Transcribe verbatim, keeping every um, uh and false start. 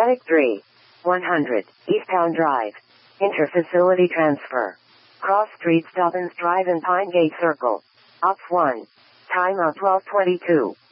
Medic three. one hundred, Eastbound Drive. Interfacility transfer. Cross Street Stubbins Drive and Pine Gate Circle. Ops one. Timeout twelve twenty-two.